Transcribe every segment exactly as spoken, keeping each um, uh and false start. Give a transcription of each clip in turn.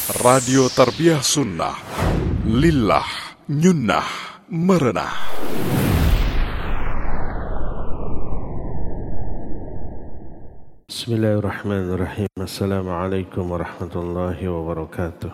Radio Tarbiyah Sunnah, Lillah, Nyunnah, Merenah. Bismillahirrahmanirrahim. Assalamualaikum warahmatullahi wabarakatuh.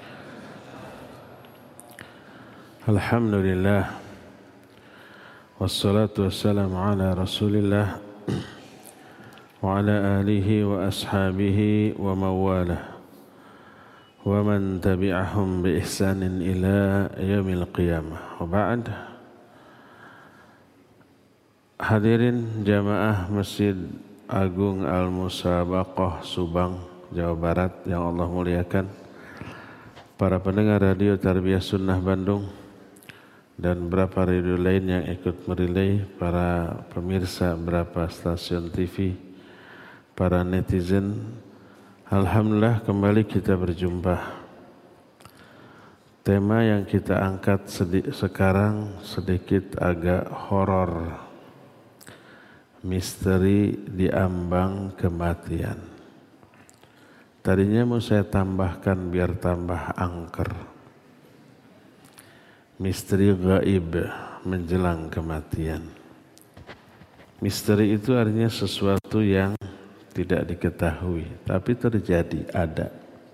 Alhamdulillah. Wassalatu wassalamu ala Rasulillah wa ala alihi wa ashabihi wa mawalah wa man tabi'ahum bi ihsanin ila yaumil qiyamah. Wa ba'd. Hadirin jamaah Masjid Agung Al-Musabaqah Subang, Jawa Barat yang Allah muliakan, para pendengar Radio Tarbiyah Sunnah Bandung dan beberapa radio lain yang ikut merilai, para pemirsa beberapa stasiun T V, para netizen. Alhamdulillah kembali kita berjumpa. Tema yang kita angkat sedi- sekarang sedikit agak horor. Misteri di ambang kematian. Tadinya mau saya tambahkan biar tambah angker. Misteri gaib menjelang kematian. Misteri itu artinya sesuatu yang tidak diketahui, tapi terjadi, ada.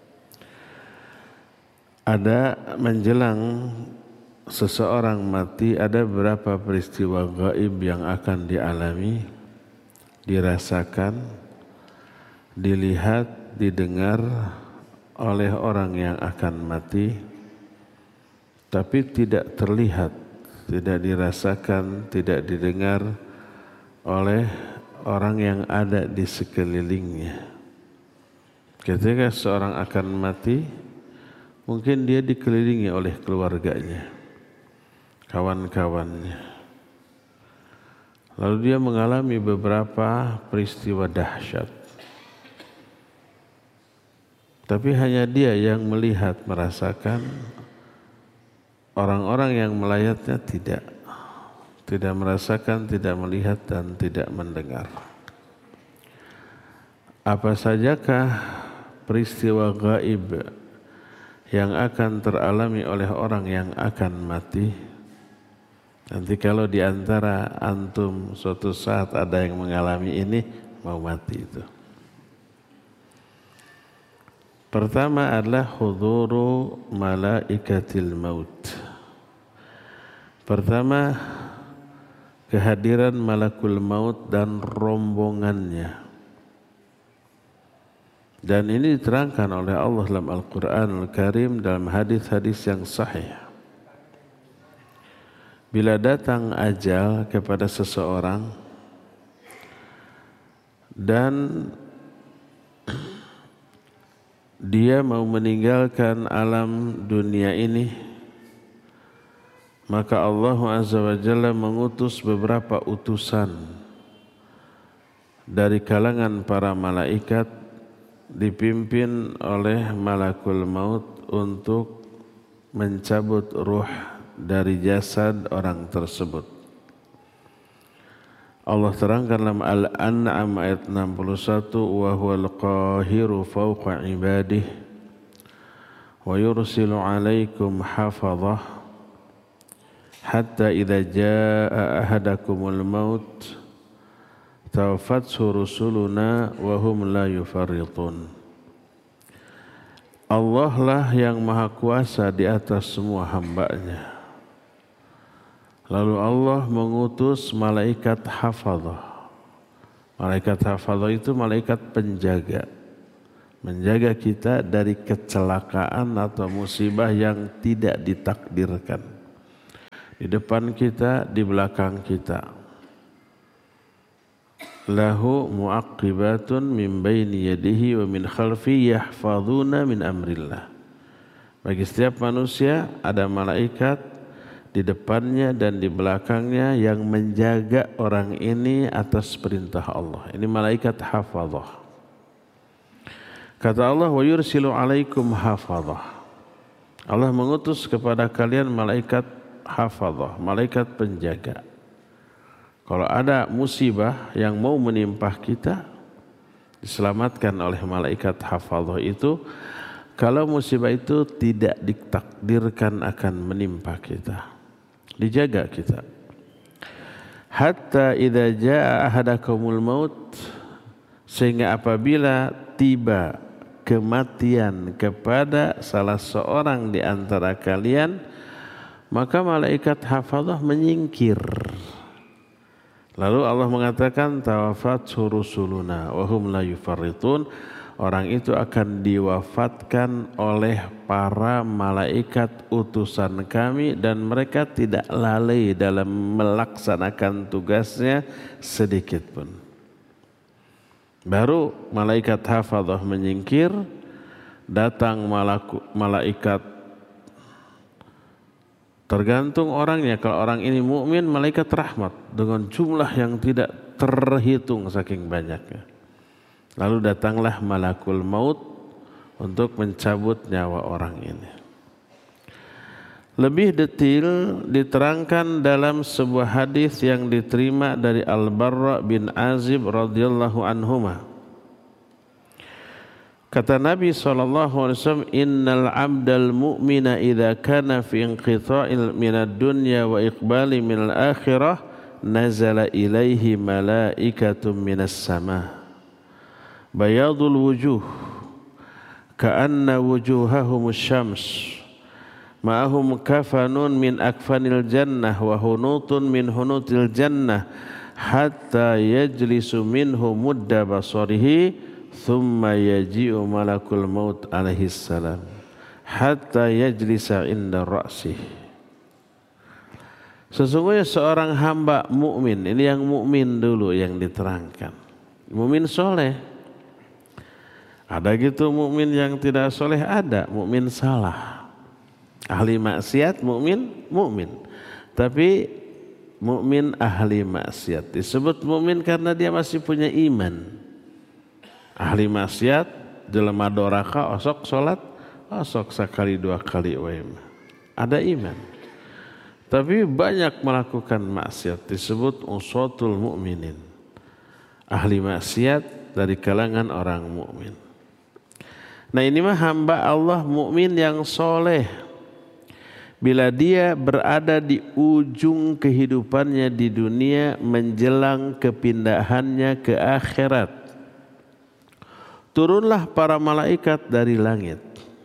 Ada menjelang seseorang mati, ada beberapa peristiwa gaib yang akan dialami, dirasakan, dilihat, didengar oleh orang yang akan mati, tapi tidak terlihat, tidak dirasakan, tidak didengar oleh orang yang ada di sekelilingnya. Ketika seorang akan mati, mungkin dia dikelilingi oleh keluarganya, kawan-kawannya. Lalu dia mengalami beberapa peristiwa dahsyat. Tapi hanya dia yang melihat, merasakan. Orang-orang yang melayatnya tidak. Tidak merasakan, tidak melihat, dan tidak mendengar. Apa sajakah peristiwa gaib yang akan teralami oleh orang yang akan mati? Nanti kalau di antara antum suatu saat ada yang mengalami ini, mau mati itu. Pertama adalah huduru malaikatil maut. Pertama, kehadiran malakul maut dan rombongannya. Dan ini diterangkan oleh Allah dalam Al-Quranul Karim dalam hadis-hadis yang sahih. Bila datang ajal kepada seseorang dan dia mau meninggalkan alam dunia ini, maka Allah Azza wa Jalla mengutus beberapa utusan dari kalangan para malaikat dipimpin oleh malakul maut untuk mencabut ruh dari jasad orang tersebut. Allah terangkan dalam Al-An'am ayat enam puluh satu, wa huwal qahiru fawqa ibadihi wa yursilu alaikum hafadhah hatta idza jaa ahadakumul maut tawaffathu rusuluna wa hum la yufarritun. Allah lah yang maha kuasa di atas semua hambanya. Lalu Allah mengutus malaikat hafadhah. Malaikat hafadhah itu malaikat penjaga, menjaga kita dari kecelakaan atau musibah yang tidak ditakdirkan. Di depan kita, di belakang kita. Lahu mu'aqibatun min baini yadihi wa min khalfi yahfadhuna min amrillah. Bagi setiap manusia ada malaikat di depannya dan di belakangnya yang menjaga orang ini atas perintah Allah. Ini malaikat hafadhah. Kata Allah, wa yursilu alaikum hafadhah. Allah mengutus kepada kalian malaikat hafadhah, malaikat penjaga. Kalau ada musibah yang mau menimpa kita, diselamatkan oleh malaikat hafadhah itu, kalau musibah itu tidak ditakdirkan akan menimpa kita, dijaga kita. Hatta idza jaa ahadakumul maut, sehingga apabila tiba kematian kepada salah seorang di antara kalian, maka malaikat hafadzah menyingkir. Lalu Allah mengatakan tawafathu rusuluna wa hum la yufarritun, orang itu akan diwafatkan oleh para malaikat utusan kami dan mereka tidak lalai dalam melaksanakan tugasnya sedikit pun. Baru malaikat hafadzah menyingkir, datang malaku, malaikat, tergantung orangnya. Kalau orang ini mukmin, malaikat rahmat dengan jumlah yang tidak terhitung saking banyaknya. Lalu datanglah malakul maut untuk mencabut nyawa orang ini. Lebih detail diterangkan dalam sebuah hadis yang diterima dari Al-Barra bin Azib radhiyallahu anhuma. Kata Nabi sallallahu alaihi wasallam, "Innal 'abdal mu'mina idza kana fi inqita'il minad dunya wa iqbali minal akhirah, nazala ilaihi malaikatun minas sama. Bayadul wujuh ka'anna wujuhahum syams ma'ahum kafanun min akfanil jannah wa hunutun min hunutil jannah hatta yajlisu minhu mudda basarihi thumma yaji'u malakul maut alaihi salam hatta yajlisa inda ra'sih." Sesungguhnya seorang hamba mukmin, ini yang mukmin dulu yang diterangkan, mukmin soleh. Ada gitu mukmin yang tidak soleh, ada mukmin salah. Ahli maksiat mukmin, mukmin. Tapi mukmin ahli maksiat disebut mukmin karena dia masih punya iman. Ahli maksiat jelema doraka osok salat, osok sekali dua kali wae. Ada iman. Tapi banyak melakukan maksiat disebut usatul mukminin. Ahli maksiat dari kalangan orang mukmin. Nah, ini mah hamba Allah mukmin yang soleh. Bila dia berada di ujung kehidupannya di dunia menjelang kepindahannya ke akhirat, turunlah para malaikat dari langit.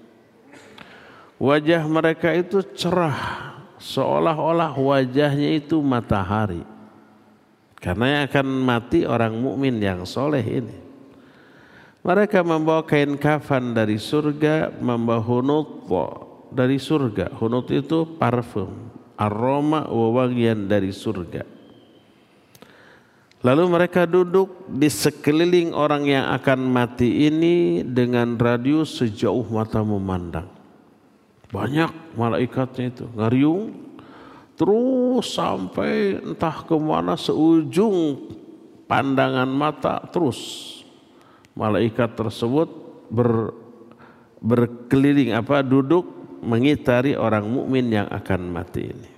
Wajah mereka itu cerah, seolah-olah wajahnya itu matahari. Karena yang akan mati orang mukmin yang soleh ini. Mereka membawa kain kafan dari surga, membawa hunut dari surga. Hunut itu parfum, aroma wewangian dari surga. Lalu mereka duduk di sekeliling orang yang akan mati ini dengan radius sejauh mata memandang. Banyak malaikatnya itu, ngariung terus sampai entah kemana seujung pandangan mata terus. Malaikat tersebut ber, berkeliling apa duduk mengitari orang mukmin yang akan mati ini.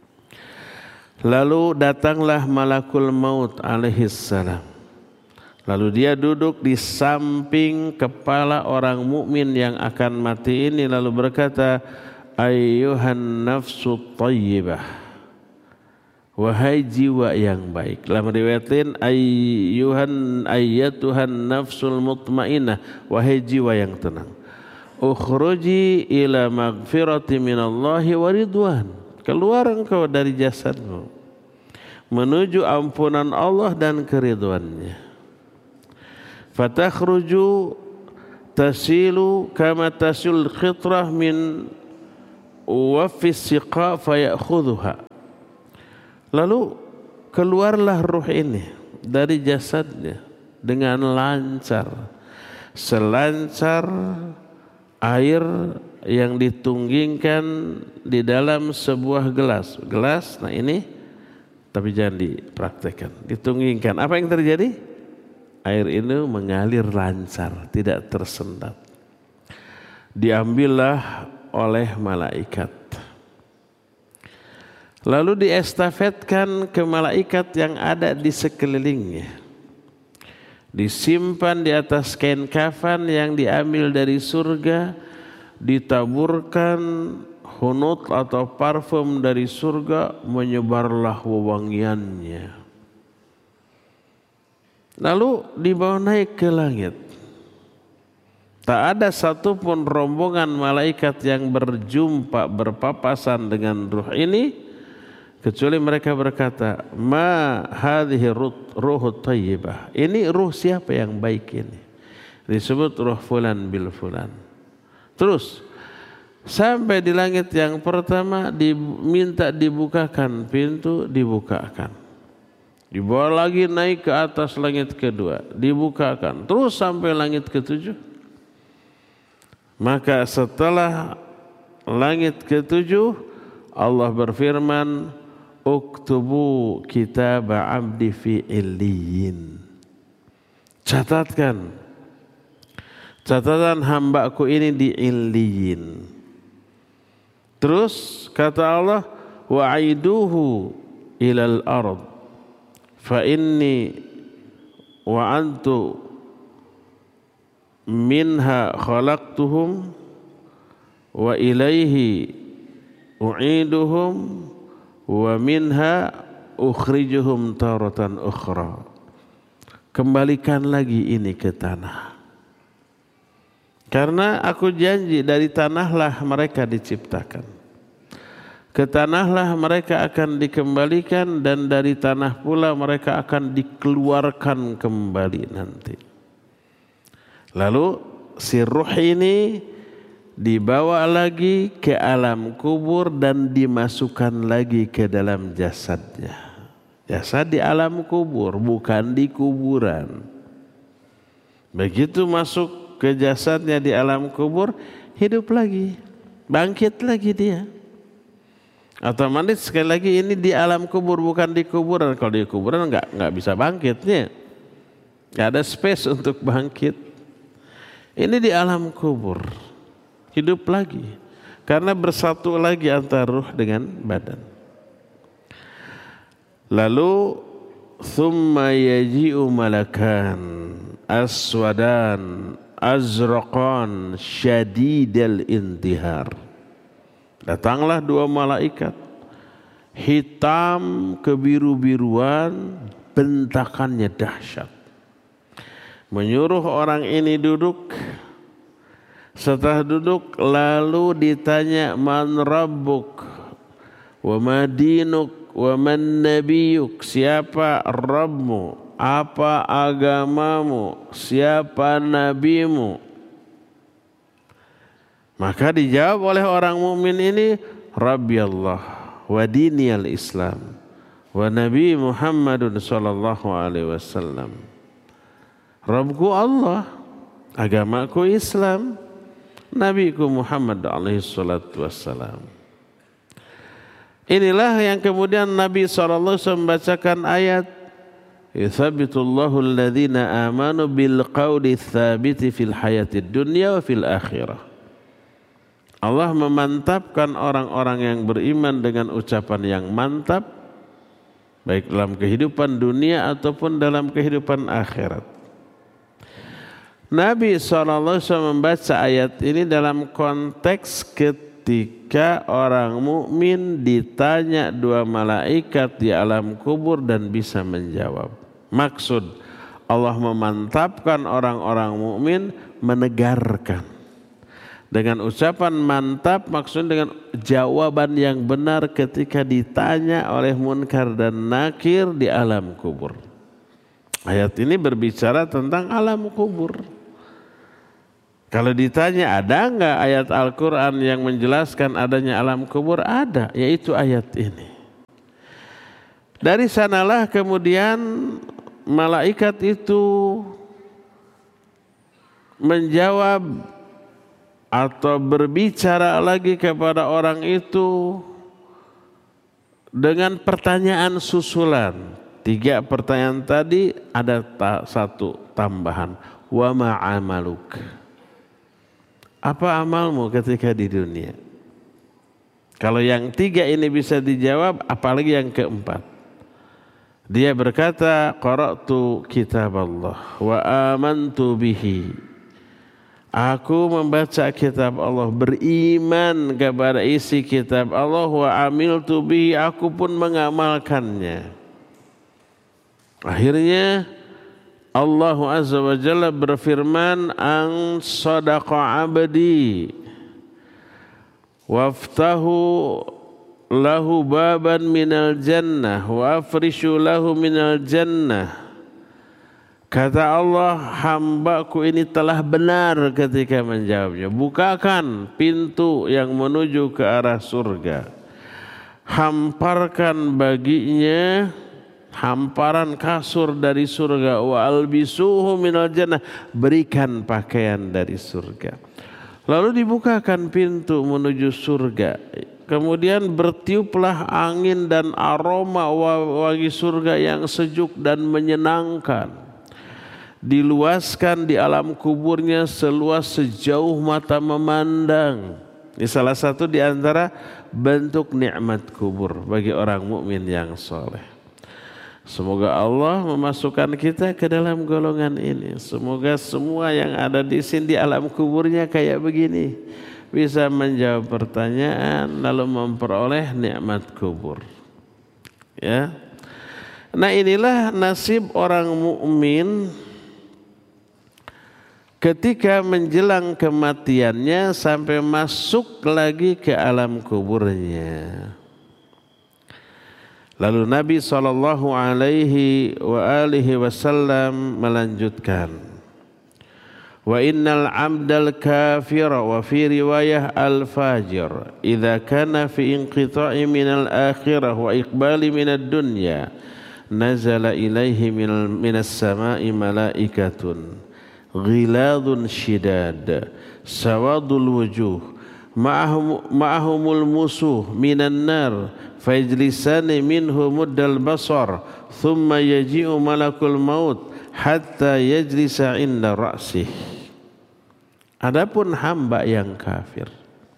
Lalu datanglah malakul maut alaihi salam. Lalu dia duduk di samping kepala orang mukmin yang akan mati ini lalu berkata, "Ayyuhan nafsu thayyibah." Wahai jiwa yang baik. Dalam riwayatin ayyuhan ayyatuhan nafsul mutmainnah, wahai jiwa yang tenang. Ukhruji ila maghfirati minallahi wa ridwan. Keluar engkau dari jasadmu menuju ampunan Allah dan keridwannya. Fatakhruju tasilu kama tasul khitrah min wafis siqa fayakhudhuha. Lalu keluarlah ruh ini dari jasadnya dengan lancar, selancar air yang ditunggingkan di dalam sebuah gelas. Gelas, nah ini, tapi jangan dipraktekkan. Ditunggingkan, apa yang terjadi? Air ini mengalir lancar, tidak tersendat. Diambillah oleh malaikat. Lalu diestafetkan ke malaikat yang ada di sekelilingnya. Disimpan di atas kain kafan yang diambil dari surga. ditaburkan hunut atau parfum dari surga, menyebarlah wewangiannya. Lalu dibawa naik ke langit. Tak ada satupun rombongan malaikat yang berjumpa berpapasan dengan ruh ini kecuali mereka berkata, ma hadhihi ruhut thayyibah. Ini ruh siapa yang baik ini? Disebut ruh fulan bil fulan. Terus sampai di langit yang pertama diminta dibukakan pintu, dibukakan. Dibawa lagi naik ke atas langit kedua, dibukakan. Terus sampai langit ketujuh. Maka setelah langit ketujuh, Allah berfirman, uktubu kitab abdi fi illiyin. Catatkan catatan hambaku ini di illiyin. Terus kata Allah, wa'iduhu ilal ard fa inni wa antu minha khalaqtuhum wa ilaihi u'iduhum wa minha ukhrijuhum taratan ukhra. Kembalikan lagi ini ke tanah. Karena aku janji dari tanahlah mereka diciptakan. Ke tanahlah mereka akan dikembalikan dan dari tanah pula mereka akan dikeluarkan kembali nanti. Lalu si ruh ini dibawa lagi ke alam kubur dan dimasukkan lagi ke dalam jasadnya. Jasad di alam kubur, bukan di kuburan. Begitu masuk ke jasadnya di alam kubur, hidup lagi, bangkit lagi dia. Otomatis sekali lagi ini di alam kubur, bukan di kuburan. Kalau di kuburan nggak nggak bisa bangkitnya, nggak ada space untuk bangkit. Ini di alam kubur, hidup lagi, karena bersatu lagi antara ruh dengan badan. Lalu thumma yaji'u malakan aswadan azraqan syadidal intihar. Datanglah dua malaikat hitam kebiru-biruan, bentakannya dahsyat. Menyuruh orang ini duduk. Setelah duduk lalu ditanya, man rabbuk wa ma dinuk wa man nabiyuk. Siapa Rabbmu, apa agamamu, siapa nabimu? Maka dijawab oleh orang mukmin ini, Rabbi Allah wa diniyal Islam wa Nabi Muhammadun sallallahu alaihi wasallam. Rabbku Allah, agamaku Islam, Nabiku Muhammad alaihi salatu wassalam. Inilah yang kemudian Nabi shallallahu alaihi wasallam membacakan ayat, yuthabbitullahu alladhina amanu bil qawli tsabiti fil hayatid dunya wa fil akhirah. Allah memantapkan orang-orang yang beriman dengan ucapan yang mantap, baik dalam kehidupan dunia ataupun dalam kehidupan akhirat. Nabi shallallahu alaihi wasallam membaca ayat ini dalam konteks ketika orang mukmin ditanya dua malaikat di alam kubur dan bisa menjawab. Maksud Allah memantapkan orang-orang mukmin, menegarkan. Dengan ucapan mantap maksudnya dengan jawaban yang benar ketika ditanya oleh munkar dan nakir di alam kubur. Ayat ini berbicara tentang alam kubur. Kalau ditanya ada enggak ayat Al-Quran yang menjelaskan adanya alam kubur? Ada, yaitu ayat ini. Dari sanalah kemudian malaikat itu menjawab atau berbicara lagi kepada orang itu dengan pertanyaan susulan. Tiga pertanyaan tadi ada ta- satu tambahan. Wa ma'amaluk. Apa amalmu ketika di dunia? Kalau yang tiga ini bisa dijawab, apalagi yang keempat. Dia berkata, qara'tu kitab Allah wa amantu bihi. Aku membaca kitab Allah, beriman kepada isi kitab Allah, wa amiltu bihi, aku pun mengamalkannya. Akhirnya Allah Azza wa Jalla berfirman, an sadaqa abdi waftahu lahu baban minal jannah wa afrishu lahu minal jannah. Kata Allah, hambaku ini telah benar ketika menjawabnya. Bukakan pintu yang menuju ke arah surga. Hamparkan baginya hamparan kasur dari surga. Wa albisuhu minal jannah. Berikan pakaian dari surga. Lalu dibukakan pintu menuju surga. Kemudian bertiuplah angin dan aroma wangi surga yang sejuk dan menyenangkan. Diluaskan di alam kuburnya seluas sejauh mata memandang. Ini salah satu di antara bentuk nikmat kubur bagi orang mukmin yang soleh. Semoga Allah memasukkan kita ke dalam golongan ini. Semoga semua yang ada di sini di alam kuburnya kayak begini, bisa menjawab pertanyaan lalu memperoleh nikmat kubur. Ya. Nah, inilah nasib orang mukmin ketika menjelang kematiannya sampai masuk lagi ke alam kuburnya. Lalu Nabi sallallahu alaihi wa alihi wasallam melanjutkan, wa innal abdal kafira wa fi riwayah al fajir idza kana fi inqita'i minal akhirah wa iqbali minad dunya nazala ilaihi minas sama'i malaikatun ghiladun shidad sawadul wujuh ma'ahum ma'ahumul musuh minan nar fajlisani minhu muddal basar thumma yaji'u malakul maut hatta yajlisa inda ra'sih. Adapun hamba yang kafir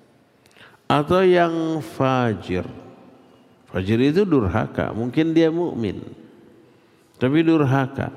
atau yang fajir, fajir itu durhaka, mungkin dia mukmin tapi durhaka,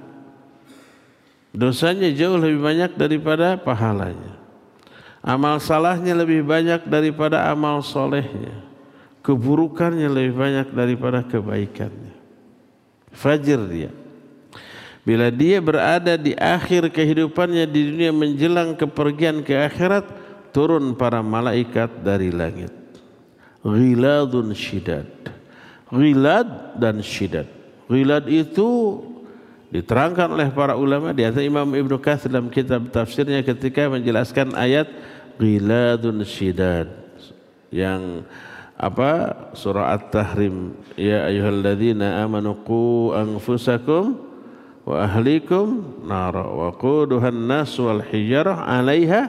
dosanya jauh lebih banyak daripada pahalanya, amal salahnya lebih banyak daripada amal solehnya, keburukannya lebih banyak daripada kebaikannya. Fajir dia. Bila dia berada di akhir kehidupannya di dunia menjelang kepergian ke akhirat, turun para malaikat dari langit. Ghiladun syidad. Ghilad dan syidad. Ghilad itu diterangkan oleh para ulama, di antara Imam Ibnu Katsir dalam kitab tafsirnya ketika menjelaskan ayat Ghiladun syidad yang apa, surah At-Tahrim, ya ayyuhalladzina amanu qu anfusakum wa ahlikum nara wa quduhan nas wal hijarah 'alaiha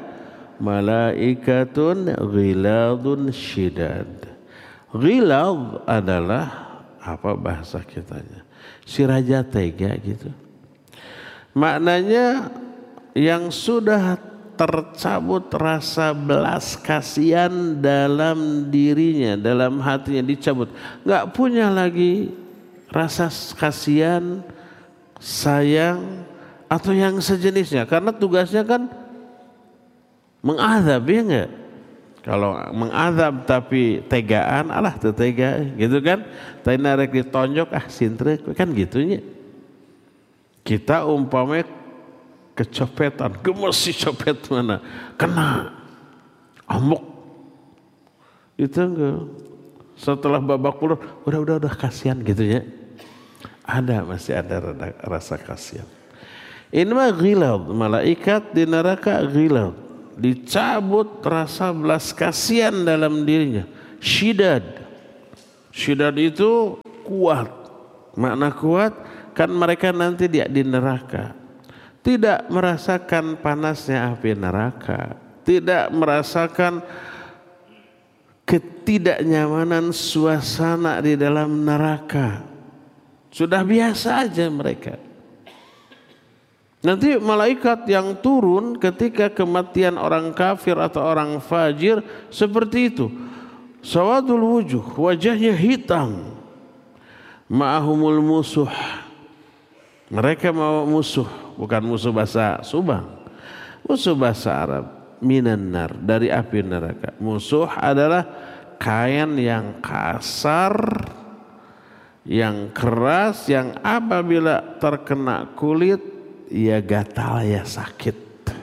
malaikatun ghiladun syidad. Ghilad adalah apa bahasa kitanya? Si raja tega gitu. Maknanya yang sudah tercabut rasa belas kasihan dalam dirinya, dalam hatinya dicabut. Enggak punya lagi rasa kasihan, sayang atau yang sejenisnya, karena tugasnya kan mengadab, ya enggak? Kalau mengadab tapi tegaan, alah teu tega gitu kan, tadi narek ditonjok ah sintrek kan gitunya. Kita umpamanya kecopetan, gemes si copet mana, kena amuk itu enggak, setelah babak belur udah udah udah kasihan gitu ya. Ada, masih ada rasa kasihan. Ini mah ghilad, malaikat di neraka ghilad, dicabut rasa belas kasihan dalam dirinya. Syidad, syidad itu kuat. Makna kuat kan mereka nanti di, di neraka tidak merasakan panasnya api neraka, tidak merasakan ketidaknyamanan suasana di dalam neraka. Sudah biasa aja mereka. Nanti malaikat yang turun ketika kematian orang kafir atau orang fajir seperti itu. Sawadul wujuh, wajahnya hitam. Ma'ahumul musuh. Mereka mau musuh, bukan musuh bahasa Subang. Musuh bahasa Arab. minan nar, dari api neraka. Musuh adalah kain yang kasar, yang keras, yang apabila terkena kulit ya gatal, ya sakit.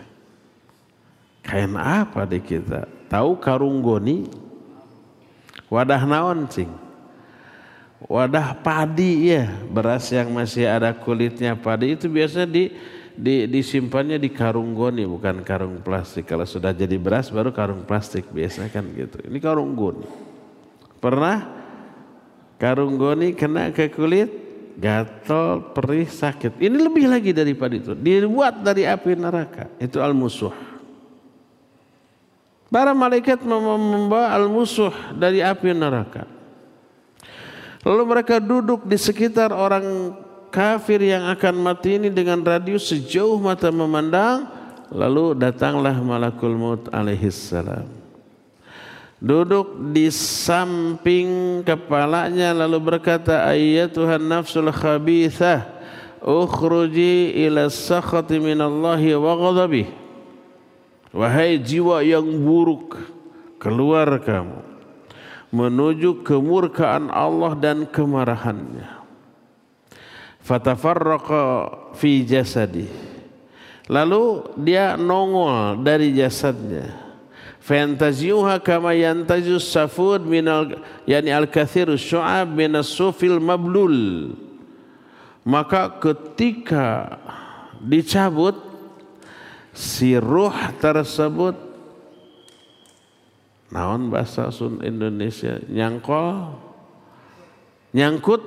Kain apa di kita? Tahu karung goni? Wadah naon cing? Wadah padi ya, beras yang masih ada kulitnya padi itu biasa di, di disimpannya di karung goni, bukan karung plastik. Kalau sudah jadi beras baru karung plastik biasa kan gitu. Ini karung goni. Pernah karung goni kena ke kulit, gatal, perih, sakit. Ini lebih lagi daripada itu. Dibuat dari api neraka. Itu al-musuh. Para malaikat membawa al-musuh dari api neraka. Lalu mereka duduk di sekitar orang kafir yang akan mati ini dengan radius sejauh mata memandang. Lalu datanglah malakul maut alaihissalam. Duduk di samping kepalanya lalu berkata, ayyatuhan nafsul khabithah ukhruji ila sakhati minallahi wa ghadabih. Wahai jiwa yang buruk, keluar kamu menuju kemurkaan Allah dan kemarahannya. Fatafarraqa fi jasadi. Lalu dia nongol dari jasadnya. Fantaziuha kama yantazius safud minal yani al-kathir syu'ab minas sufil mablul. Maka ketika dicabut si ruh tersebut, naon bahasa Sun Indonesia, nyangkol, nyangkut,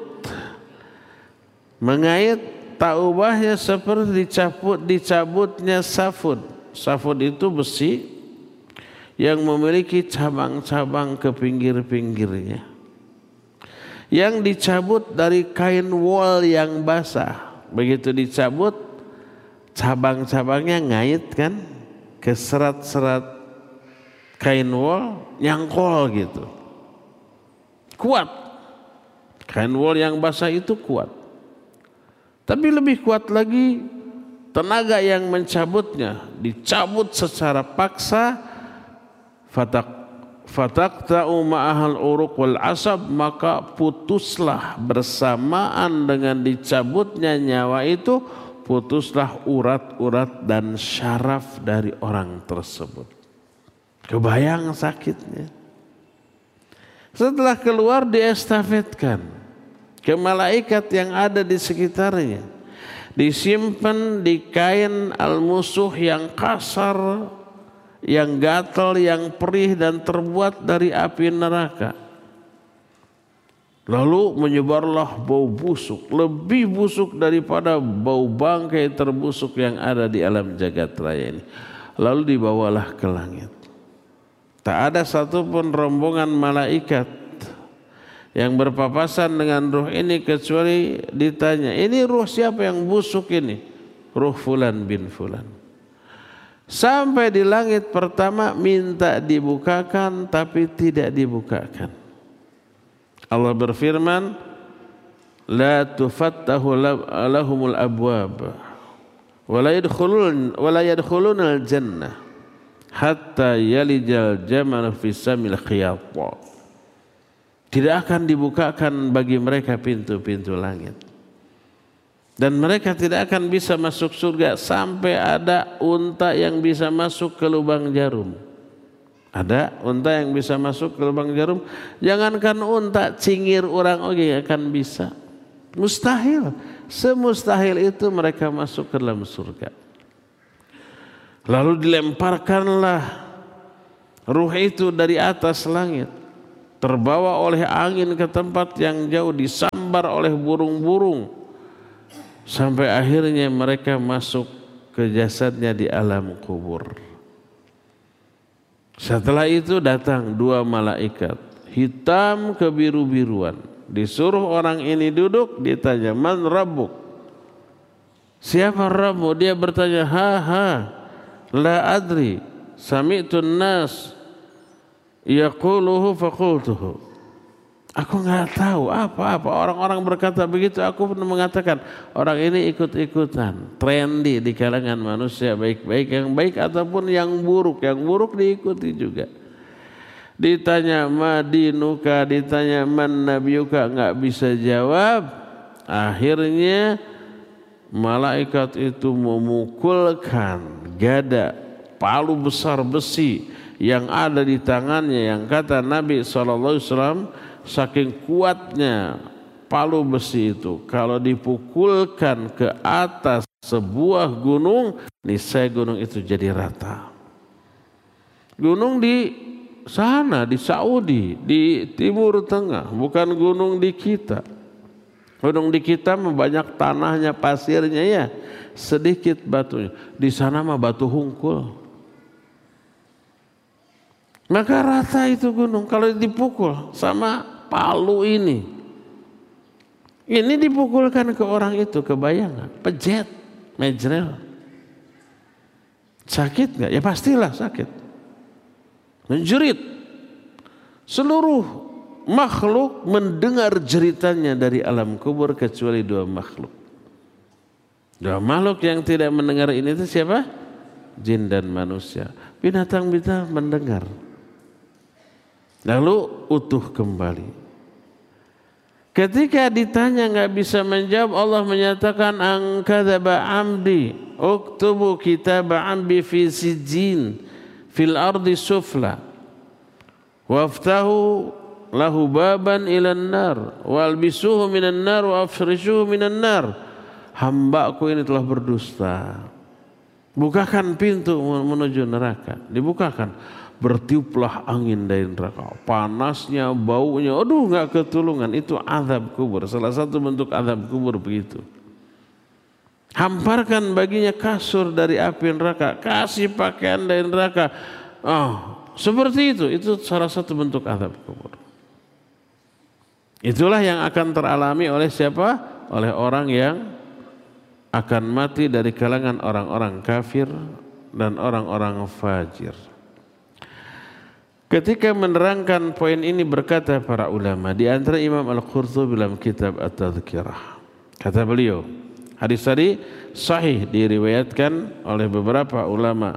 mengait, tak ubahnya seperti dicabut dicabutnya safud. Safud itu besi yang memiliki cabang-cabang ke pinggir-pinggirnya, yang dicabut dari kain wol yang basah. Begitu dicabut, cabang-cabangnya ngait kan ke serat-serat kain wol, nyangkol gitu. Kuat. Kain wol yang basah itu kuat. Tapi lebih kuat lagi tenaga yang mencabutnya. Dicabut secara paksa. Fatak fatakta'u ma'ahal uruq wal asab, maka putuslah bersamaan dengan dicabutnya nyawa itu, putuslah urat-urat dan syaraf dari orang tersebut. Kebayang sakitnya. Setelah keluar diestafetkan ke malaikat yang ada di sekitarnya. Disimpan di kain al-musuh yang kasar, yang gatal, yang perih dan terbuat dari api neraka. Lalu menyebarlah bau busuk, lebih busuk daripada bau bangkai terbusuk yang ada di alam jagat raya ini. Lalu dibawalah ke langit. Tak ada satupun rombongan malaikat yang berpapasan dengan ruh ini kecuali ditanya, ini ruh siapa yang busuk ini? Ruh fulan bin fulan. Sampai di langit pertama minta dibukakan tapi tidak dibukakan. Allah berfirman, la tufattahu lahumul abwab wa la yadkhulun wa la yadkhulunal jannah hatta yalijal jamal fi samil khiyat. Tidak akan dibukakan bagi mereka pintu-pintu langit. Dan mereka tidak akan bisa masuk surga sampai ada unta yang bisa masuk ke lubang jarum. Ada unta yang bisa masuk ke lubang jarum. Jangankan unta, cingir orang oke akan bisa. Mustahil. Semustahil itu mereka masuk ke dalam surga. Lalu dilemparkanlah ruh itu dari atas langit. Terbawa oleh angin ke tempat yang jauh, disambar oleh burung-burung. Sampai akhirnya mereka masuk ke jasadnya di alam kubur. Setelah itu datang dua malaikat hitam kebiru-biruan. Disuruh orang ini duduk, ditanya, man rabbuk? Siapa Rabbu? Dia bertanya, ha ha, la adri, sami'tun nas yaquluhu faqultuhu. Aku nggak tahu apa-apa. Orang-orang berkata begitu, aku pun mengatakan orang ini ikut-ikutan, trendy di kalangan manusia, baik-baik yang baik ataupun yang buruk, yang buruk diikuti juga. Ditanya madinuka, ditanya man nabiyuka, nggak bisa jawab. Akhirnya malaikat itu memukulkan gada palu besar besi yang ada di tangannya, yang kata Nabi shallallahu alaihi wasallam, saking kuatnya palu besi itu, kalau dipukulkan ke atas sebuah gunung, niscaya gunung itu jadi rata. Gunung di sana, di Saudi, di Timur Tengah, bukan gunung di kita. Gunung di kita banyak tanahnya, pasirnya ya, sedikit batunya. Di sana mah batu hungkul. Maka rata itu gunung kalau dipukul sama palu ini. Ini dipukulkan ke orang itu, kebayang gak? Pejet, mejrel. Sakit gak? Ya pastilah sakit. Menjerit. Seluruh makhluk mendengar jeritannya dari alam kubur kecuali dua makhluk. Dua makhluk yang tidak mendengar ini itu siapa? Jin dan manusia. Binatang-binatang mendengar. Lalu utuh kembali. Ketika ditanya nggak bisa menjawab, Allah menyatakan angkadzaba amdi uktubu kitaba ambi fi sijjin fil ardi sufla waftahu lahu baban ilan nar walbisuhu minan nar wa afrishuhu minan nar. Hambaku ini telah berdusta, bukakan pintu menuju neraka. Dibukakan, bertiuplah angin dari neraka, panasnya, baunya, aduh nggak ketulungan. Itu azab kubur, salah satu bentuk azab kubur begitu. Hamparkan baginya kasur dari api neraka, kasih pakaian dari neraka. Oh, seperti itu, itu salah satu bentuk azab kubur. Itulah yang akan teralami oleh siapa? Oleh orang yang akan mati dari kalangan orang-orang kafir dan orang-orang fajir. Ketika menerangkan poin ini berkata para ulama, di antara Imam Al-Qurtubi dalam kitab At-Tadhkirah. Kata beliau, hadis tadi sahih diriwayatkan oleh beberapa ulama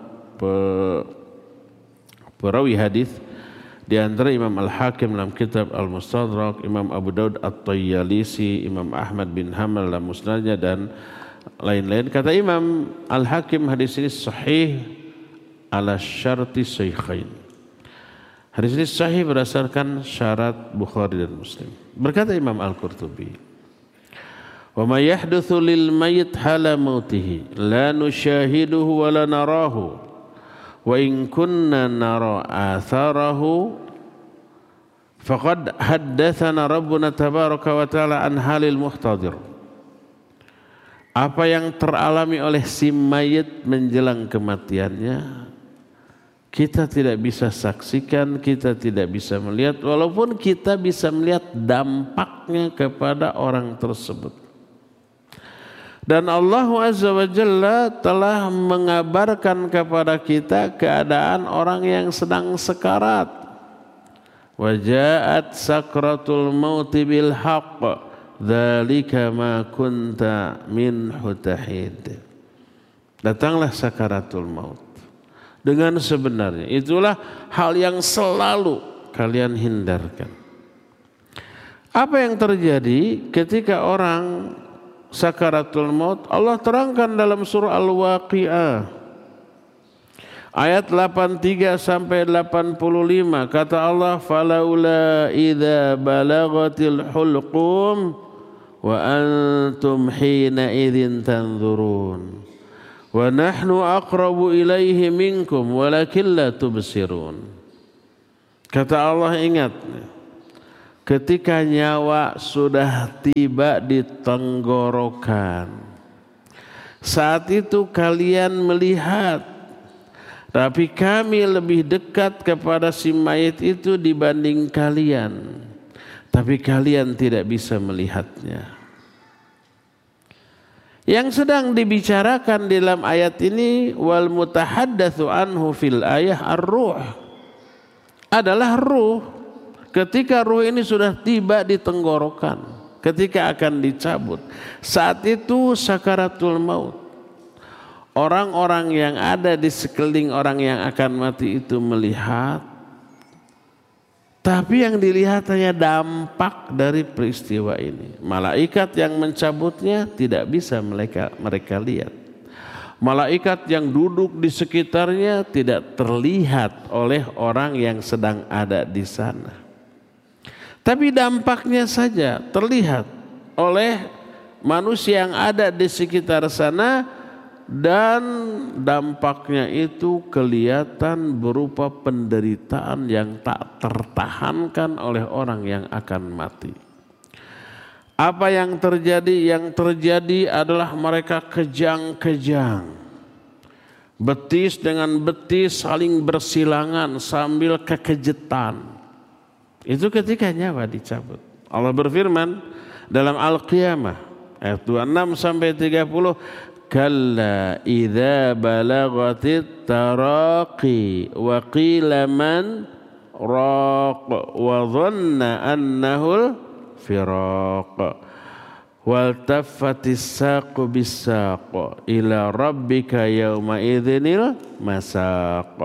perawi hadis, di antara Imam Al-Hakim dalam kitab Al-Mustadrak, Imam Abu Daud At-Tayyalisi, Imam Ahmad bin Hanbal dalam musnadnya dan lain-lain. Kata Imam Al-Hakim, hadis ini sahih ala syarti shaykhain. Hadis ini sahih berdasarkan syarat Bukhari dan Muslim. Berkata Imam Al-Qurtubi, "Wa ma yahdutsu lil mayyit hala mautihi la nusyahiduhu wa la narahu wa in kunna nara atharahu faqad haddatsana Rabbuna tabaraka wa ta'ala an halil muhtadir." Apa yang teralami oleh si mayit menjelang kematiannya, kita tidak bisa saksikan, kita tidak bisa melihat, walaupun kita bisa melihat dampaknya kepada orang tersebut. Dan Allah Azza wa Jalla telah mengabarkan kepada kita keadaan orang yang sedang sekarat. Wa ja'at sakratul mauti bil haqq, dzalika ma kunta minhu tahid. Datanglah sakaratul maut dengan sebenarnya. Itulah hal yang selalu kalian hindarkan. Apa yang terjadi ketika orang sakaratul maut? Allah terangkan dalam surah Al-Waqi'ah ayat delapan puluh tiga sampai delapan puluh lima. Kata Allah, falaula idza balagatil hulqum wa antum hina idzin tanzurun wa nahnu aqrabu ilaihi minkum walakin la tubsirun. Kata Allah, ingat ketika nyawa sudah tiba di tenggorokan, saat itu kalian melihat, tapi kami lebih dekat kepada si mayit itu dibanding kalian, tapi kalian tidak bisa melihatnya. Yang sedang dibicarakan dalam ayat ini, wal mutahaddatsu anhu fil ayah ar-ruh, adalah ruh. ketika ruh ini sudah tiba di tenggorokan, ketika akan dicabut, saat itu sakaratul maut. Orang-orang yang ada di sekeliling orang yang akan mati itu melihat, tapi yang dilihat hanya dampak dari peristiwa ini. Malaikat yang mencabutnya tidak bisa mereka mereka lihat. Malaikat yang duduk di sekitarnya tidak terlihat oleh orang yang sedang ada di sana. Tapi dampaknya saja terlihat oleh manusia yang ada di sekitar sana, dan dampaknya itu kelihatan berupa penderitaan yang tak tertahankan oleh orang yang akan mati. Apa yang terjadi? Yang terjadi adalah mereka kejang-kejang. Betis dengan betis saling bersilangan sambil kekejetan. Itu ketika nyawa dicabut. Allah berfirman dalam Al-Qiyamah ayat dua puluh enam sampai tiga puluh, kalla idza balagatit taraqi wa qila man raq wa dhanna annahul firaq wal taffatis saqu bis-saq ila rabbika yauma idzinil masaq.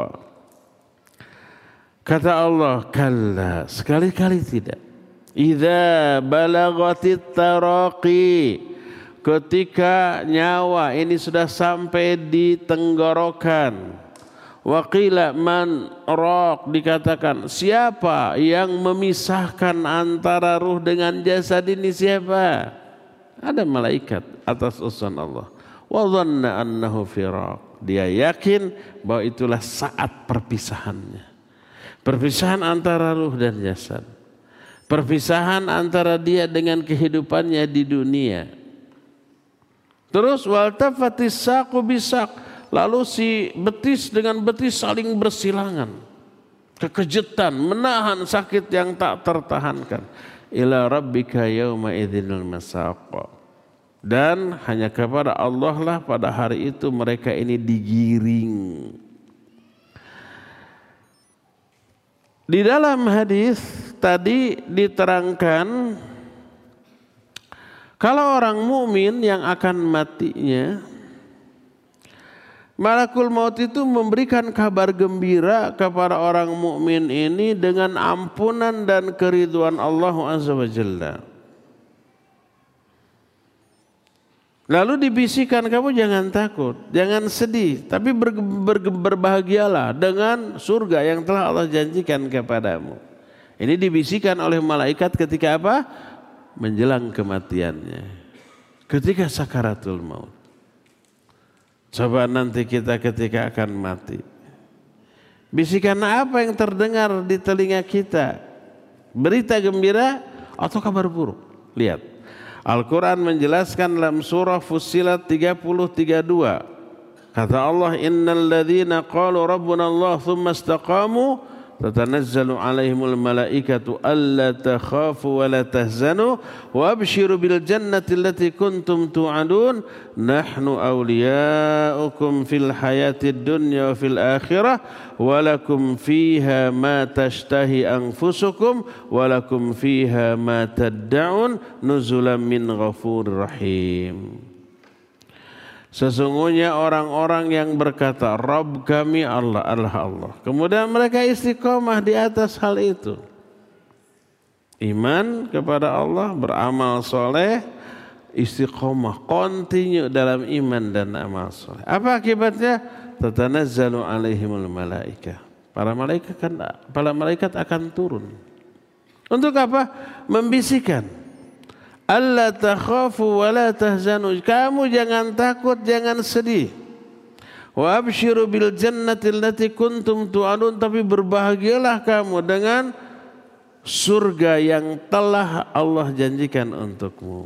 Kata Allah, kalla, sekali-kali tidak. Idza balagatit taraqi, ketika nyawa ini sudah sampai di tenggorokan. Waqila man raq, dikatakan siapa yang memisahkan antara ruh dengan jasad ini, siapa? Ada malaikat atas urusan Allah. Wa dhanna annahu firaq, dia yakin bahwa itulah saat perpisahannya. Perpisahan antara ruh dan jasad. Perpisahan antara dia dengan kehidupannya di dunia. Terus wal tafatis saqu bisaq, lalu si betis dengan betis saling bersilangan. Kekejutan, menahan sakit yang tak tertahankan. Ila rabbika yauma idzinil masaq. Dan hanya kepada Allah lah pada hari itu mereka ini digiring. Di dalam hadis tadi diterangkan, kalau orang mukmin yang akan matinya, Malakul Maut itu memberikan kabar gembira kepada orang mukmin ini dengan ampunan dan keridhaan Allah Azza wa Jalla. Lalu dibisikkan, kamu jangan takut, jangan sedih, tapi ber, ber, berbahagialah dengan surga yang telah Allah janjikan kepadamu. Ini dibisikkan oleh malaikat ketika apa? Menjelang kematiannya, ketika sakaratul maut. Coba nanti kita ketika akan mati, bisikan apa yang terdengar di telinga kita? Berita gembira atau kabar buruk? Lihat, Al-Quran menjelaskan dalam surah Fussilat tiga puluh tiga puluh dua. Kata Allah, innal ladzina qalu rabbuna Allah thumma istaqamu tatanazzalu alaihimul malaikatu alla takhafu wa la tahzanu wa abshiru bil jannati allati kuntum tu'adun nahnu awliya'ukum fil hayatid dunya wa fil akhirah wa lakum fiha ma tashtahi anfusukum wa lakum fiha ma tad'un nuzulan min ghafurir rahim. Sesungguhnya orang-orang yang berkata Rabb kami Allah adalah Allah, kemudian mereka istiqomah di atas hal itu, iman kepada Allah, beramal soleh, istiqomah, continue dalam iman dan amal soleh. Apa akibatnya? Tatanazzalu alaihimul malaikah, para malaikat kan, para malaikat akan turun. Untuk apa? Membisikkan, alla takhafu wa la tahzanu, kamu jangan takut, jangan sedih. Wa abshiru bil jannati allati kuntum tu'adun, tapi berbahagialah kamu dengan surga yang telah Allah janjikan untukmu.